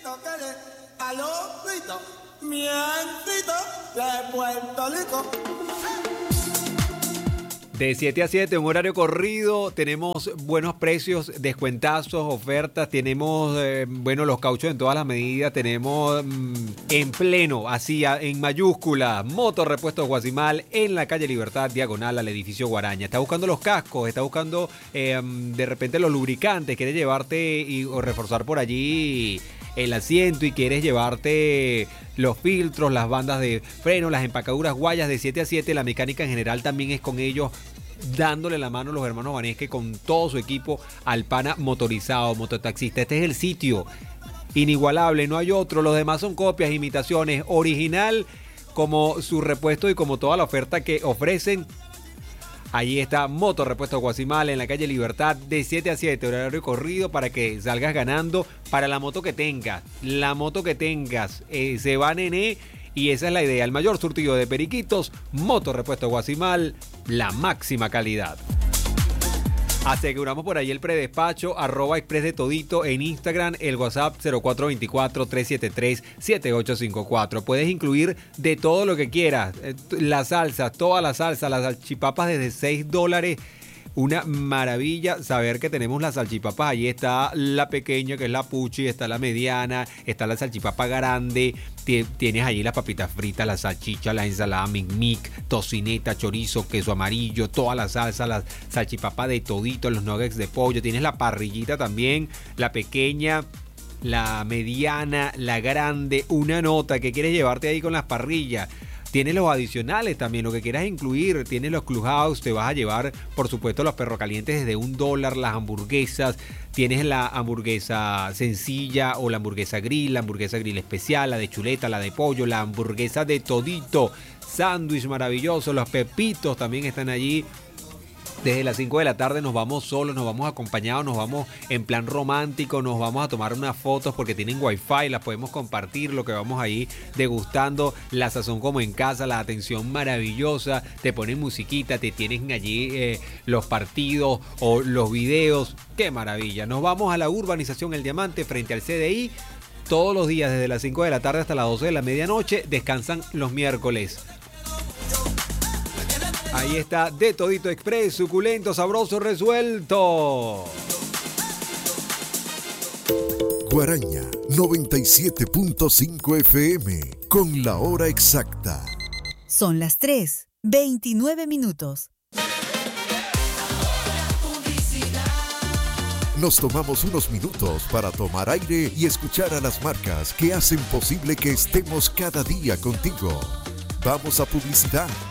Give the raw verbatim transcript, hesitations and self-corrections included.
grito que le a los gritos, mientito de Puerto Rico. De siete a siete, un horario corrido, tenemos buenos precios, descuentazos, ofertas, tenemos, eh, bueno, los cauchos en todas las medidas, tenemos mm, en pleno, así, en mayúscula, Moto Repuesto Guasimal, en la calle Libertad, diagonal al edificio Guaraña. Está buscando los cascos, está buscando eh, de repente los lubricantes, quieres llevarte y, o reforzar por allí el asiento y quieres llevarte los filtros, las bandas de freno, las empacaduras, guayas. De siete a siete, la mecánica en general también es con ellos, dándole la mano a los hermanos Vanesque con todo su equipo al pana motorizado, mototaxista. Este es el sitio inigualable, no hay otro. Los demás son copias, imitaciones, original como su repuesto y como toda la oferta que ofrecen. Allí está Moto Repuesto Guasimal en la calle Libertad, de siete a siete, horario corrido para que salgas ganando para la moto que tengas. La moto que tengas, eh, se va nené, y esa es la idea. El mayor surtido de periquitos, Moto Repuesto Guasimal, la máxima calidad. Aseguramos por ahí el predespacho, arroba express de todito en Instagram, el WhatsApp cero cuatro dos cuatro, tres siete tres, siete ocho cinco cuatro. Puedes incluir de todo lo que quieras, las salsas, todas las salsas, las salchipapas desde seis dólares. Una maravilla saber que tenemos las salchipapas. Allí está la pequeña, que es la puchi, está la mediana, está la salchipapa grande. Tienes allí las papitas fritas, la salchicha, la ensalada mic mic, tocineta, chorizo, queso amarillo, toda la salsa, la salchipapa de todito, los nuggets de pollo. Tienes la parrillita también, la pequeña, la mediana, la grande. Una nota que quieres llevarte ahí con las parrillas. Tienes los adicionales también, lo que quieras incluir. Tienes los clubhouse, te vas a llevar, por supuesto, los perros calientes desde un dólar, las hamburguesas. Tienes la hamburguesa sencilla o la hamburguesa grill, la hamburguesa grill especial, la de chuleta, la de pollo, la hamburguesa de todito, sándwich maravilloso, los pepitos también están allí. Desde las cinco de la tarde nos vamos solos, nos vamos acompañados, nos vamos en plan romántico, nos vamos a tomar unas fotos porque tienen wifi, las podemos compartir, lo que vamos ahí degustando, la sazón como en casa, la atención maravillosa, te ponen musiquita, te tienen allí eh, los partidos o los videos, qué maravilla. Nos vamos a la urbanización El Diamante frente al C D I, todos los días desde las cinco de la tarde hasta las doce de la medianoche, descansan los miércoles. Ahí está De Todito Express, suculento, sabroso, resuelto. Guaraña noventa y siete punto cinco F M, con la hora exacta. Son las tres, veintinueve minutos. Nos tomamos unos minutos para tomar aire y escuchar a las marcas que hacen posible que estemos cada día contigo. Vamos a publicidad